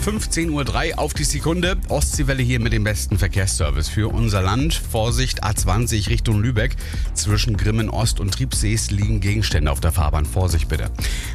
15:03 Uhr auf die Sekunde. Ostseewelle hier mit dem besten Verkehrsservice für unser Land. Vorsicht, A20 Richtung Lübeck. Zwischen Grimmen Ost und Triebsees liegen Gegenstände auf der Fahrbahn. Vorsicht bitte.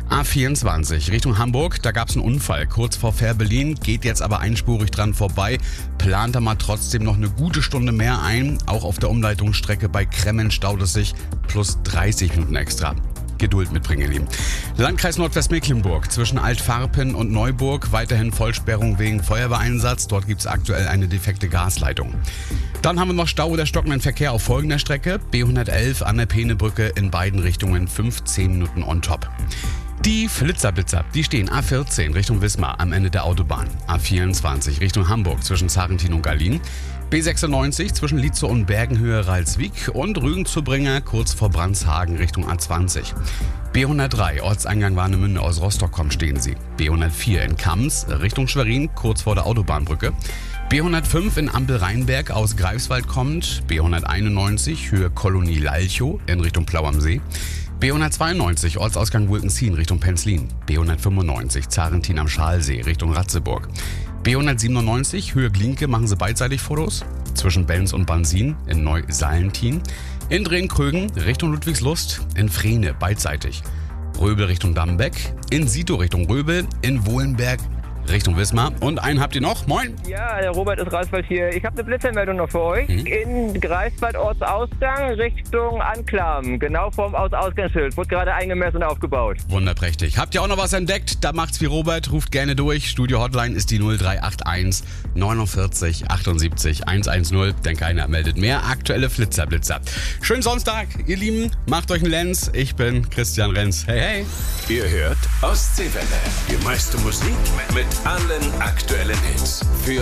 A24 Richtung Hamburg. Da gab es einen Unfall kurz vor Fähr-Berlin. Geht jetzt aber einspurig dran vorbei. Plant da mal trotzdem noch eine gute Stunde mehr ein. Auch auf der Umleitungsstrecke bei Kremmen staut es sich plus 30 Minuten extra. Geduld mitbringen, ihr Lieben. Landkreis Nordwestmecklenburg zwischen Altfarpen und Neuburg. Weiterhin Vollsperrung wegen Feuerwehreinsatz. Dort gibt es aktuell eine defekte Gasleitung. Dann haben wir noch Stau oder stockenden Verkehr auf folgender Strecke. B111 an der Peenebrücke in beiden Richtungen 15 Minuten on top. Die Flitzerblitzer, die stehen A14 Richtung Wismar am Ende der Autobahn. A24 Richtung Hamburg zwischen Sarrentin und Gallien. B96 zwischen Lietzow und Bergenhöhe-Ralswiek und Rügen-Zubringer kurz vor Brandshagen Richtung A20. B103 Ortseingang Warnemünde aus Rostock kommt, stehen Sie. B104 in Kams Richtung Schwerin kurz vor der Autobahnbrücke. B105 in Ampel-Rheinberg aus Greifswald kommt. B191 Höhe Kolonie Lalchow in Richtung Plau am See. B192 Ortsausgang Wulkensien Richtung Penzlin. B195 Zarentin am Schalsee Richtung Ratzeburg. B197 Höhe Glinke machen Sie beidseitig Fotos. Zwischen Benz und Bansin in Neu-Salentin. In Drehn-Krögen Richtung Ludwigslust. In Frehne beidseitig. Röbel Richtung Dambeck. In Sito Richtung Röbel. In Wohlenberg Richtung Wismar. Und einen habt ihr noch. Moin. Ja, der Robert ist Greifswald hier. Ich habe eine Blitzermeldung noch für euch. In Greifswald Ortsausgang Richtung Anklamen. Genau vorm Ausgangsschild. Wurde gerade eingemessen und aufgebaut. Wunderprächtig. Habt ihr auch noch was entdeckt? Da macht's wie Robert. Ruft gerne durch. Studio Hotline ist die 0381 49 78 110. Denn keiner meldet mehr. Aktuelle Flitzer. Schönen Sonntag, ihr Lieben. Macht euch einen Lenz. Ich bin Christian Renz. Hey, hey. Ihr hört Ostseewelle. Die meiste Musik mit allen aktuellen Hits. Für